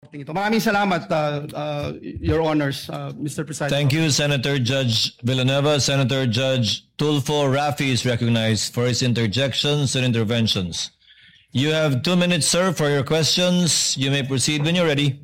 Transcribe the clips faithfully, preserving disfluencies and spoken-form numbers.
ito. Maraming salamat, uh, uh, Your Honors, uh, Mister President. Thank you, Senator Judge Villanueva. Senator Judge Tulfo Rafi is recognized for his interjections and interventions. You have two minutes, sir, for your questions. You may proceed when you're ready.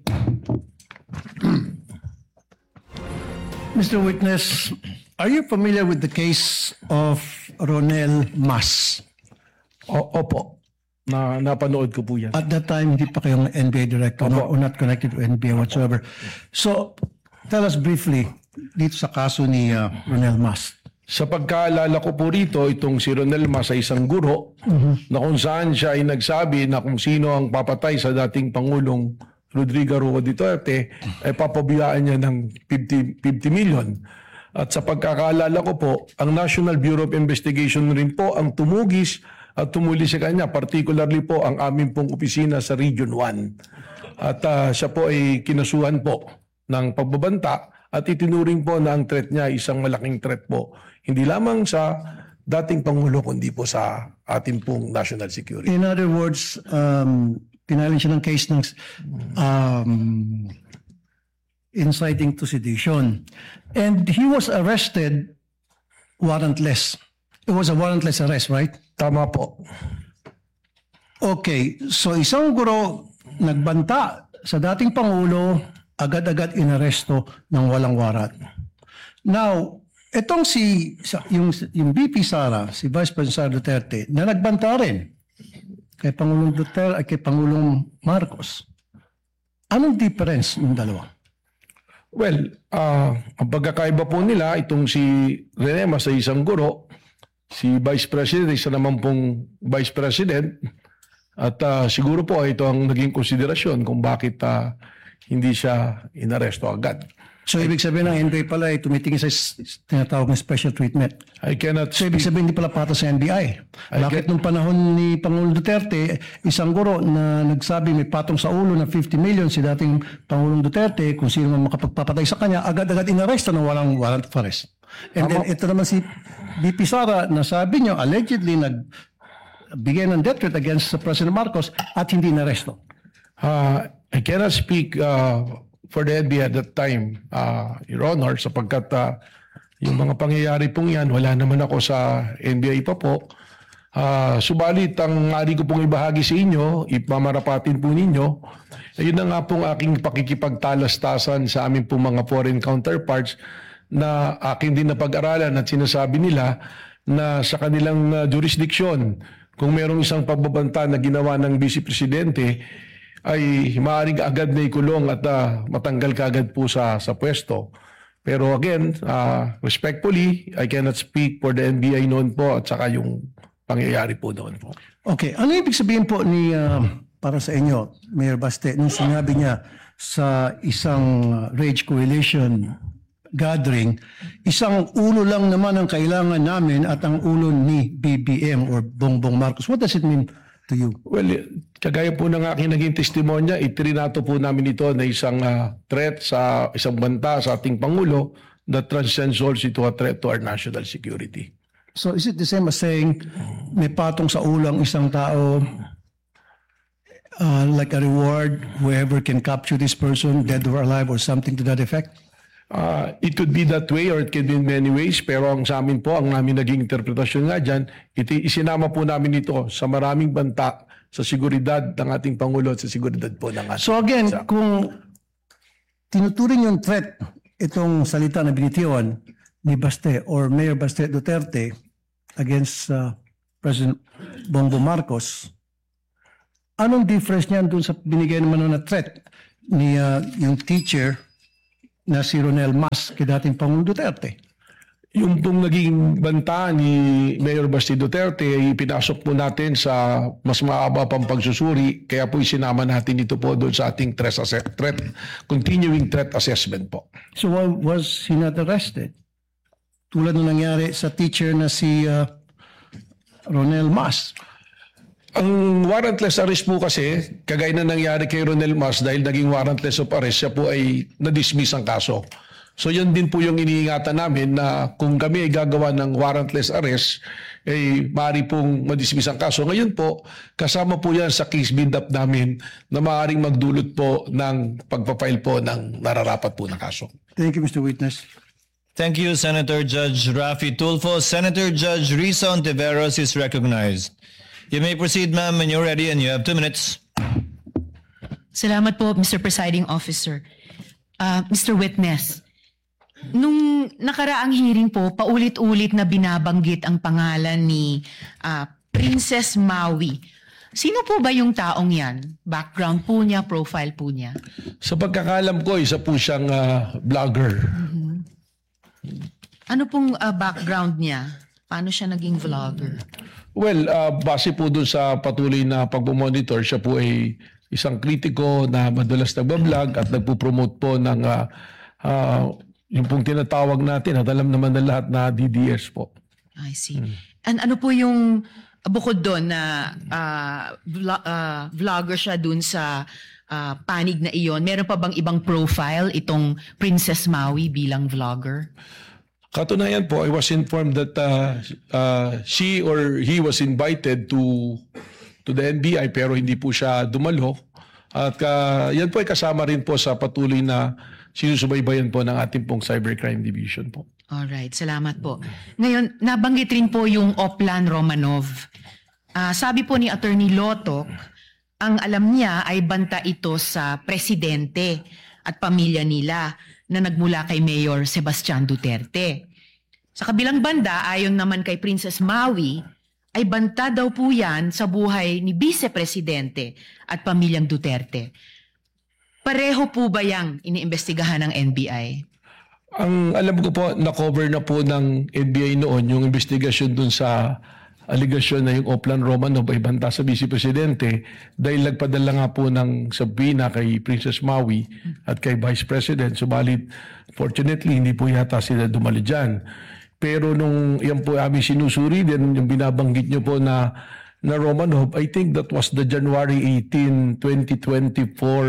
Mister Witness, are you familiar with the case of Ronel Mas? O, opo, na napanood ko po yan. At that time, hindi pa kayong N B A director, no, or not connected to N B A whatsoever. So, tell us briefly dito sa kaso ni uh, Ronel Mas. Sa pagkaalala ko po rito, itong si Ronel Mas ay isang guro mm-hmm. na kung saan siya ay nagsabi na kung sino ang papatay sa dating Pangulong Rodrigo Roa Duterte ay papabiyaan niya ng fifty million. At sa pagkakaalala ko po, ang National Bureau of Investigation rin po ang tumugis at tumuli sa kanya, particularly po ang aming pong opisina sa Region one. At uh, siya po ay kinasuhan po ng pagbabanta at itinuring po na ang threat niya ay isang malaking threat po. Hindi lamang sa dating Pangulo, kundi po sa ating pong national security. In other words, um, pinalan siya ng case ng um, inciting to sedition. And he was arrested warrantless. It was a warrantless arrest, right? Tama po. Okay, so isang guro nagbanta sa dating Pangulo, agad-agad inaresto ng walang warrant. Now, itong si, yung, yung V P Sara, si Vice President Duterte, na nagbanta rin kay Pangulong Duterte at kay Pangulong Marcos. Anong difference ng dalawa? Well, uh, ang pagkakaiba po nila, itong si Rene Mas ay isang guro, si Vice President, isa naman pong Vice President, at uh, siguro po ito ang naging konsiderasyon kung bakit uh, hindi siya inaresto agad. So, ibig sabihin ng N B I pala ay tumitingin sa tinatawag na special treatment. I cannot So, ibig sabihin hindi pala pata sa N B I. Bakit nung panahon ni Pangulong Duterte, isang guro na nagsabi may patong sa ulo na fifty million si dating Pangulong Duterte, kung sino man makapagpapatay sa kanya, agad-agad inaresto ng walang warrant of arrest. And then, ito naman si V P Sara na sabi niyo, allegedly nagbigay ng death threat against President Marcos at hindi inaresto. Uh, I cannot speak uh, for the N B I at that time, uh, Your Honor, sapagkat uh, yung mga pangyayari pong yan, wala naman ako sa N B I pa po. Uh, subalit, ang ari ko pong ibahagi sa inyo, ipamarapatin po ninyo, ayun na nga pong aking pakikipagtalastasan sa aming pong mga foreign counterparts na aking din napag-aralan at sinasabi nila na sa kanilang uh, jurisdiction, kung merong isang pagbabanta na ginawa ng Vice Presidente, ay maaaring agad na ikulong at uh, matanggal kaagad po sa, sa pwesto. Pero again, uh, respectfully, I cannot speak for the N B I noon po at saka yung pangyayari po noon po. Okay, ano ibig sabihin po ni, uh, para sa inyo, Mayor Baste, nung sinabi niya sa isang Rage Coalition gathering, isang ulo lang naman ang kailangan namin at ang ulo ni B B M or Bongbong Marcos. What does it mean to you? Well, kagaya po ng aking naging testimonya, itrinato po namin ito na isang uh, threat sa isang banta sa ating Pangulo that transcends also to a threat to our national security. So is it the same as saying may patong sa ulo ang isang tao, uh, like a reward, whoever can capture this person, dead or alive or something to that effect? Uh, it could be that way or it can be in many ways, pero ang sa amin po, ang namin naging interpretasyon nga dyan, iti, isinama po namin ito sa maraming banta sa seguridad ng ating Pangulo at sa seguridad po ng ating So again, bansa. Kung tinuturing yung threat, itong salita na binitiwan ni Baste or Mayor Baste Duterte against uh, President Bongbong Marcos, anong difference niyan dun sa binigay naman na threat ni uh, yung teacher na si Ronel Mas kay dating Pangulong Duterte? Yung pong naging banta ni Mayor Baste Duterte ay pinasok po natin sa mas maaba pang pagsusuri, kaya po isinama natin ito po doon sa ating threat, threat, continuing threat assessment po. So why was he not arrested? Tulad na nangyari sa teacher na si uh, Ronel Mas. Ang warrantless arrest po kasi, kagaya na nangyari kay Ronel Mas, dahil naging warrantless of arrest, siya po ay na-dismiss ang kaso. So yun din po yung iniingatan namin na kung kami ay gagawa ng warrantless arrest, eh maaari pong madismiss ang kaso. Ngayon po, kasama po yan sa case build-up namin na maaaring magdulot po ng pagpapile po ng nararapat po na kaso. Thank you, Mister Witness. Thank you, Senator Judge Rafi Tulfo. Senator Judge Risa Ontiveros is recognized. You may proceed, ma'am, when you're ready, and you have two minutes. Salamat po, Mister Presiding Officer. Uh, Mister Witness, nung nakaraang hearing po, paulit-ulit na binabanggit ang pangalan ni uh, Princess Maui. Sino po ba yung taong yan? Background po niya, profile po niya? Sa pagkakalam ko, isa po siyang uh, vlogger. Mm-hmm. Ano pong uh, background niya? Paano siya naging vlogger? Well, uh, base po dun sa patuloy na pagmamonitor, siya po ay isang kritiko na madalas nagbablog at nagpo-promote po ng uh, uh, yung pong tinatawag natin at alam naman na lahat na D D S po. I see. Hmm. And ano po yung bukod doon na uh, vlog, uh, vlogger siya dun sa uh, panig na iyon? Meron pa bang ibang profile itong Princess Maui bilang vlogger? Katunayan po, I was informed that uh, uh, she or he was invited to to the N B I pero hindi po siya dumalo. At uh, yan po ay kasama rin po sa patuloy na sinusubaybayan po ng ating pong Cybercrime Division po. Alright, salamat po. Ngayon, nabanggit rin po yung Oplan Romanov. Uh, sabi po ni Attorney Lotok, ang alam niya ay banta ito sa presidente at pamilya nila na nagmula kay Mayor Sebastian Duterte. Sa kabilang banda, ayon naman kay Princess Maui, ay banta daw po yan sa buhay ni Vice Presidente at pamilyang Duterte. Pareho po ba yang iniimbestigahan ng N B I? Ang alam ko po, na-cover na po ng N B I noon yung investigasyon dun sa aligasyon na yung Oplan Romanov ay banta sa Vice Presidente dahil nagpadala nga po ng sabina kay Princess Maui at kay Vice President. Subalit, fortunately, hindi po yata sila dumali dyan. Pero nung yan po aming sinusuri din, yung binabanggit nyo po na, na Romanov, I think that was the January eighteenth, twenty twenty-four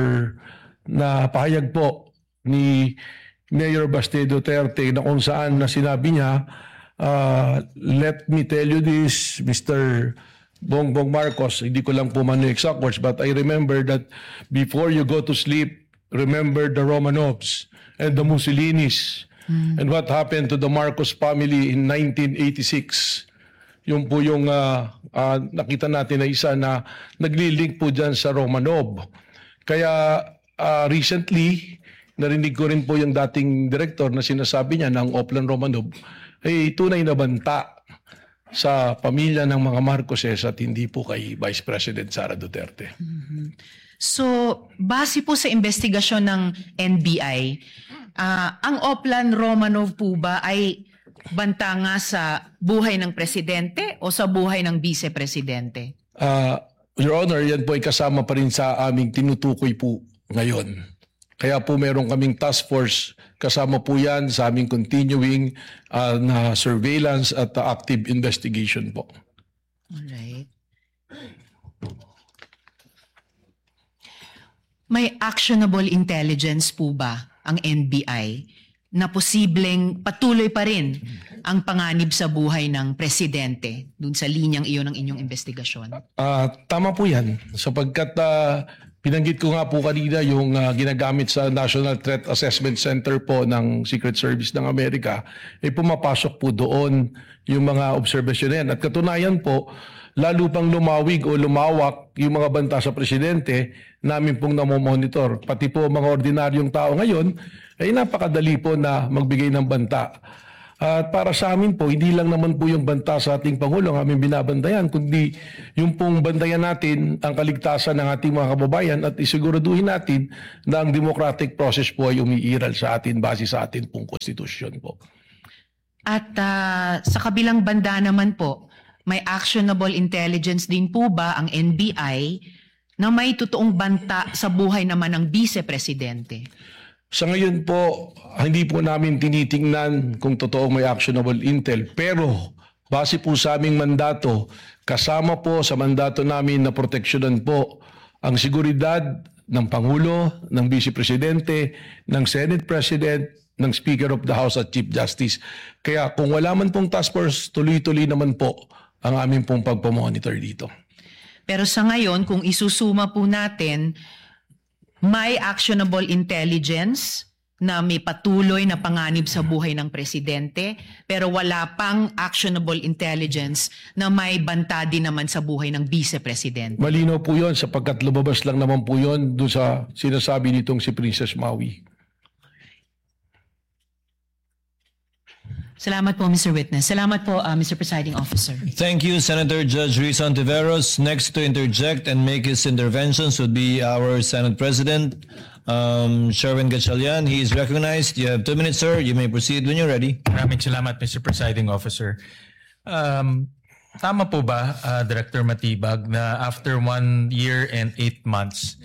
na pahayag po ni Mayor Baste Duterte na kung saan na sinabi niya, uh, let me tell you this, Mister Bongbong Marcos, hindi ko lang po man yung exact words, but I remember that before you go to sleep, remember the Romanovs and the Mussolinis mm. and what happened to the Marcos family in nineteen eighty-six. Yung po yung uh, uh, nakita natin na isa na naglilink po dyan sa Romanov. Kaya uh, recently, narinig ko rin po yung dating director na sinasabi niya ng Oplan Romanov ay tunay na banta sa pamilya ng mga Marcoses at hindi po kay Vice President Sara Duterte. Mm-hmm. So, base po sa investigasyon ng N B I, uh, ang Oplan Romanov po ba ay banta nga sa buhay ng presidente o sa buhay ng Vice Presidente? Uh, Your Honor, yan po ay kasama pa rin sa aming tinutukoy po ngayon. Kaya po meron kaming task force, kasama po yan sa aming continuing uh, na surveillance at uh, active investigation po. Alright. May actionable intelligence po ba ang N B I na posibleng patuloy pa rin ang panganib sa buhay ng presidente dun sa linyang iyon ng inyong investigasyon? Uh, tama po yan, sapagkat uh, pinanggit ko nga po kanina yung uh, ginagamit sa National Threat Assessment Center po ng Secret Service ng Amerika, ay eh, pumapasok po doon yung mga obserbasyon na yan. At katunayan po, lalo pang lumawig o lumawak yung mga banta sa presidente, namin pong namomonitor. Pati po mga ordinaryong tao ngayon, ay napakadali po na magbigay ng banta. At para sa amin po, hindi lang naman po yung banta sa ating Pangulo ang aming binabantayan, kundi yung pong bantayan natin ang kaligtasan ng ating mga kababayan at isiguraduhin natin na ang democratic process po ay umiiral sa atin base sa atin pong konstitusyon po. At uh, sa kabilang banda naman po, may actionable intelligence din po ba ang N B I na may totoong banta sa buhay naman ng Vice Presidente? Sa ngayon po, hindi po namin tinitingnan kung totoong may actionable intel. Pero base po sa aming mandato, kasama po sa mandato namin na proteksyonan po ang seguridad ng Pangulo, ng Vice Presidente, ng Senate President, ng Speaker of the House at Chief Justice. Kaya kung wala man pong task force, tuloy-tuloy naman po ang aming pong pagpamonitor dito. Pero sa ngayon, kung isusuma po natin, may actionable intelligence na may patuloy na panganib sa buhay ng presidente, pero wala pang actionable intelligence na may banta din naman sa buhay ng vice-presidente. Malinaw po yun sapagkat lumabas lang naman po yun doon sa sinasabi nitong si Princess Maui. Salamat po, Mister Witness. Salamat po, uh, Mister Presiding Officer. Thank you, Senator Judge Risa Ontiveros. Next to interject and make his interventions would be our Senate President, um, Sherwin Gatchalian. He is recognized. You have two minutes, sir. You may proceed when you're ready. Maraming salamat, Mister Presiding Officer. Um, tama po ba, uh, Director Matibag, na after one year and eight months,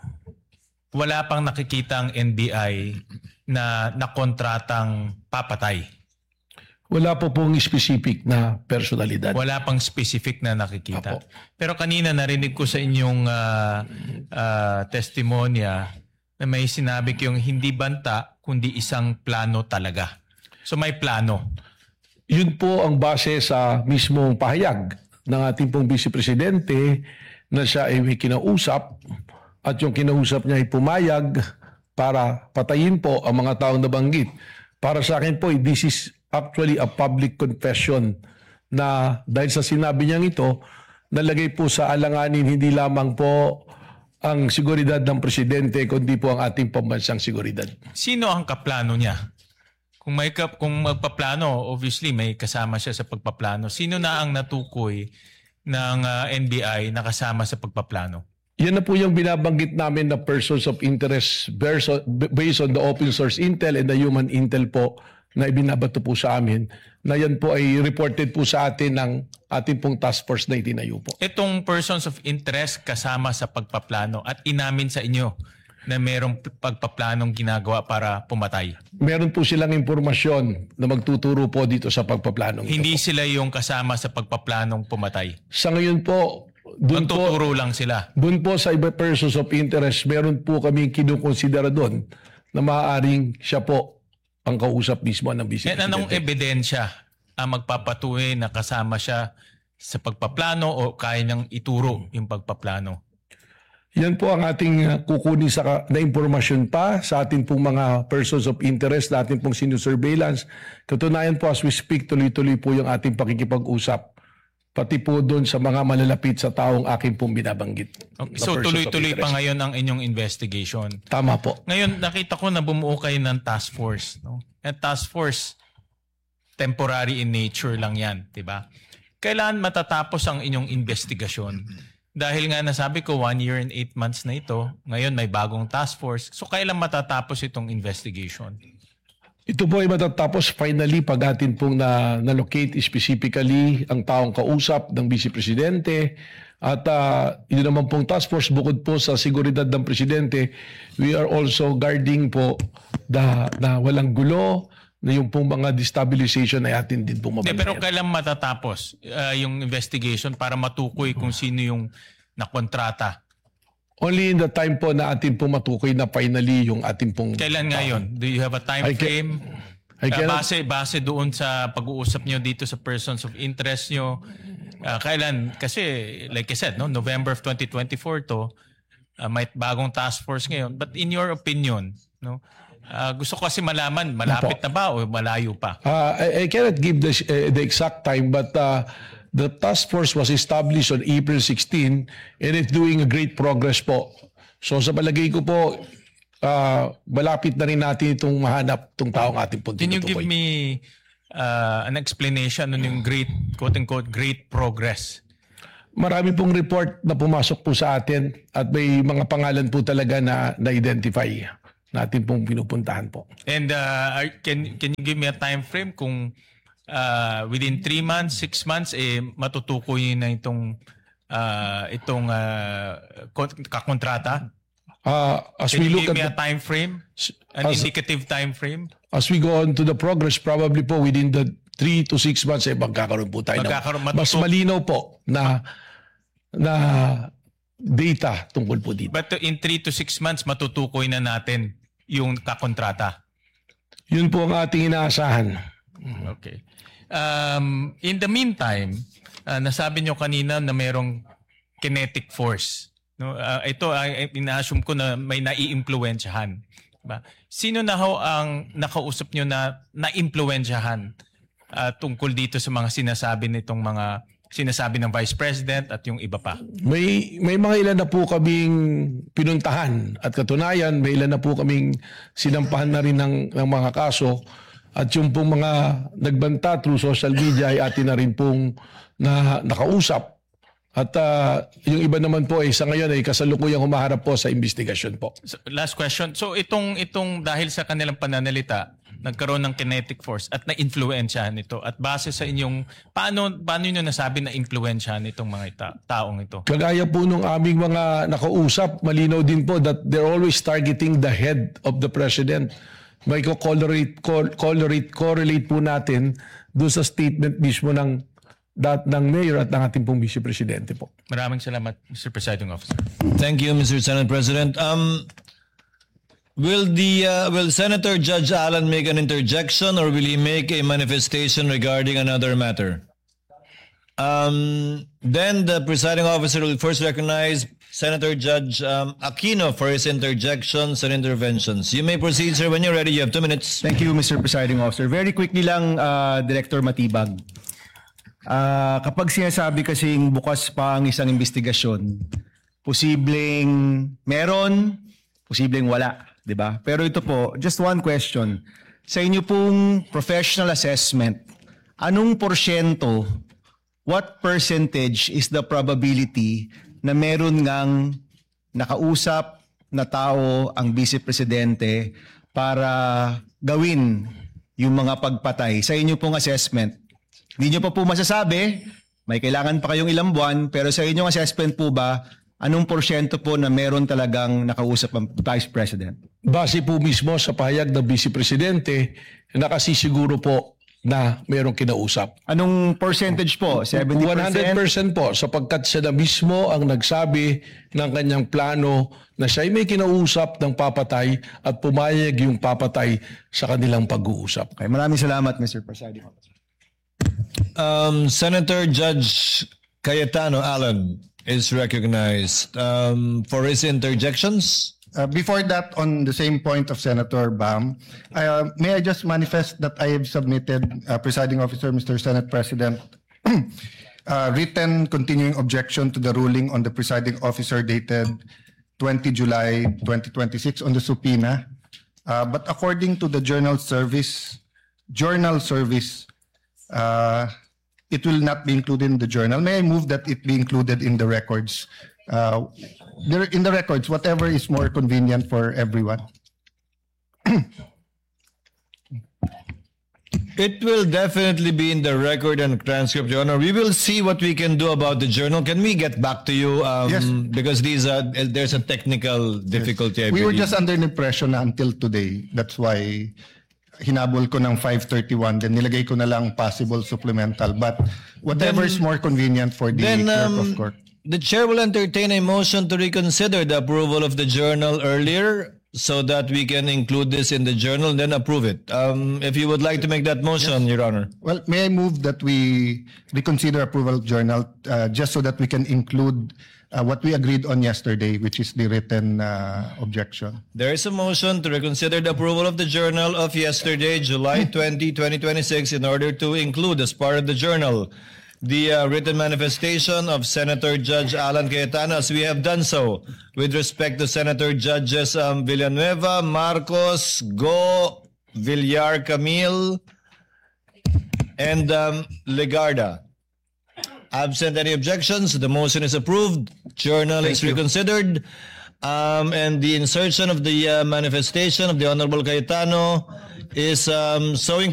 wala pang nakikita ang N B I na nakontratang papatay? Wala po pong specific na personalidad. Wala pang specific na nakikita. Apo. Pero kanina narinig ko sa inyong uh, uh, testimonya na may sinabi kayong hindi banta kundi isang plano talaga. So may plano. Yun po ang base sa mismong pahayag ng ating pong Vice Presidente na siya ay may kinausap at yung kinausap niya ay pumayag para patayin po ang mga taong nabanggit. Para sa akin po, this is actually a public confession na dahil sa sinabi niyang ito, nalagay po sa alanganin hindi lamang po ang seguridad ng presidente kundi po ang ating pambansang seguridad. Sino ang kaplano niya? Kung may kap, kung magpaplano, obviously may kasama siya sa pagpaplano. Sino na ang natukoy ng uh, N B I na kasama sa pagpaplano? Yan na po yung binabanggit namin na persons of interest based on the open source intel and the human intel po na ibinabato po sa amin, na yan po ay reported po sa atin ng ating pong task force na itinayo po. Itong persons of interest kasama sa pagpaplano at inamin sa inyo na mayroong pagpaplanong ginagawa para pumatay. Meron po silang impormasyon na magtuturo po dito sa pagpaplanong ito Hindi po. sila yung kasama sa pagpaplanong pumatay. Sa ngayon po, doon po, Magtuturo lang sila. doon po sa iba persons of interest, meron po kami kinukonsidera doon na maaaring siya po ang kausap mismo ng Vice Yan anong Presidente. ebidensya ang magpapatuloy na kasama siya sa pagpaplano o kaya niyang ituro yung pagpaplano? Yan po ang ating uh, kukunin sa ka- na impormasyon pa sa ating pong mga persons of interest, na ating pong sinusurveillance. Katunayan po, as we speak, tuloy-tuloy po yung ating pakikipag-usap. Pati po doon sa mga malalapit sa taong aking pong binabanggit. Okay, na so persons of tuloy-tuloy pa interest. ngayon ang inyong investigation. Tama po. Ngayon, nakita ko na bumuo kayo ng task force. No? At task force, temporary in nature lang yan, di ba? Kailan matatapos ang inyong investigasyon? Dahil nga nasabi ko, one year and eight months na ito, ngayon may bagong task force. So kailan matatapos itong investigation? Ito po ay matatapos finally pag atin pong na, na-locate specifically ang taong kausap ng Vice Presidente. At uh, ito naman pong task force, bukod po sa seguridad ng Presidente, we are also guarding po the, na walang gulo, na yung pong mga destabilization ay atin din po De, mabantayan. pero kailan matatapos uh, yung investigation para matukoy kung sino yung nakontrata? Only in the time po na atin pong matukoy na finally yung ating pong... Kailan ngayon? Do you have a time I ca- frame? I Uh, cannot- base base doon sa pag-uusap nyo dito sa persons of interest nyo, uh, kailan? Kasi like I said, no, November of twenty twenty-four to, uh, may bagong task force ngayon. But in your opinion, no, uh, gusto ko kasi malaman, malapit na ba o malayo pa? Uh, I, I cannot give the, uh, the exact time, but uh, the task force was established on April sixteenth and it's doing a great progress po. So sa palagay ko po, uh, malapit na rin natin itong mahanap itong taong ating pong Can you give tinutukoy. me uh, an explanation on yung great, quote-unquote, great progress? Marami pong report na pumasok po sa atin at may mga pangalan po talaga na na-identify natin pong pinupuntahan po. And uh, are- can can you give me a time frame kung uh, within three months, six months, eh, matutukoy na itong uh, itong uh, kon- kakontrata? Uh, as Can we you look give me a at the, time frame? An as- indicative time frame? as we go on to the progress, probably po within the three to six months eh magkakaroon po tayo ng Magkakaroon- mas matutu- malinaw po na na data tungkol po dito. But in three to six months, matutukoy na natin yung kakontrata. Yun po ang ating inaasahan. Okay. Um, in the meantime, uh, nasabi nyo kanina na mayroong kinetic force. No? Uh, ito, ay ina-assume ko na may nai-impluwensyahan. Diba? Sino na ho ang nakausap nyo na na-impluwensyahan uh, tungkol dito sa mga sinasabi nitong mga sinasabi ng Vice President at yung iba pa? May may mga ilan na po kaming pinuntahan at katunayan may ilan na po kaming sinampahan na rin ng, ng mga kaso at yung pong mga nagbanta through social media ay atin na rin pong na, nakausap. At uh, yung iba naman po ay sa ngayon ay kasalukuyang humaharap po sa investigasyon po. So, last question. So itong itong dahil sa kanilang pananalita, nagkaroon ng kinetic force at na-influensyahan ito. At base sa inyong, paano, paano nyo nasabi na influensyahan itong mga ita- taong ito? Kagaya po nung aming mga nakausap, malinaw din po that they're always targeting the head of the president. May ko-correlate, correlate, correlate po natin doon sa statement mismo ng, dat, ng mayor at ng ating pong vice-presidente po. Maraming salamat, Mister Presiding Officer. Thank you, Mister Senate President. Um, will the uh, will Senator Judge Allen make an interjection or will he make a manifestation regarding another matter? Um, then the presiding officer will first recognize Senator Judge um, Aquino for his interjections and interventions. You may proceed, sir, when you're ready. You have two minutes. Thank you, Mister Presiding Officer. Very quickly lang, uh, Director Matibag. Uh, kapag sinasabi kasing bukas pa ang isang investigasyon, posibleng meron, posibleng wala, di ba? Pero ito po, just one question. Sa inyo pong professional assessment, anong porsyento, what percentage is the probability na meron ngang nakausap na tao ang Vice Presidente para gawin yung mga pagpatay sa inyo pong assessment? Hindi nyo pa po masasabi, may kailangan pa kayong ilang buwan, pero sa inyong assessment po ba, anong porsyento po na meron talagang nakausap ang Vice President? Base po mismo sa pahayag ng Vice Presidente, nakasisiguro po na mayroong kinausap. Anong percentage po? seventy percent? one hundred percent po sapagkat siya na mismo ang nagsabi ng kanyang plano na siya ay may kinausap ng papatay at pumayag yung papatay sa kanilang pag-uusap. Okay, maraming salamat, Mister Presiding Officer. Um, Senator Judge Cayetano Allen is recognized um, for his interjections. Uh, before that, on the same point of Senator Bam, uh, may I just manifest that I have submitted, uh, Presiding Officer, Mister Senate President, uh, written continuing objection to the ruling on the Presiding Officer dated twentieth July twenty twenty-six on the subpoena. Uh, but according to the Journal Service, Journal Service, uh, it will not be included in the journal. May I move that it be included in the records? Uh, there, in the records, whatever is more convenient for everyone. It will definitely be in the record and transcript, Your Honor. We will see what we can do about the journal. Can we get back to you? Um, Yes. Because these are, there's a technical difficulty. I We were believe. just under the impression na until today. That's why hinabol ko ng five thirty-one. Then nilagay ko na lang possible supplemental. But whatever Then- is more convenient for the Then clerk um, of court. the chair will entertain a motion to reconsider the approval of the journal earlier so that we can include this in the journal and then approve it. Um, if you would like to make that motion, Your Honor. Well, may I move that we reconsider approval of journal uh, just so that we can include uh, what we agreed on yesterday, which is the written uh, objection. There is a motion to reconsider the approval of the journal of yesterday, July twentieth, twenty twenty-six, in order to include as part of the journal the uh, written manifestation of Senator Judge Alan Cayetano, as we have done so with respect to Senator Judges um, Villanueva, Marcos, Go, Villar Camille, and um, Legarda. Absent any objections, the motion is approved. Journal is reconsidered. Um, and the insertion of the uh, manifestation of the Honorable Cayetano is um, so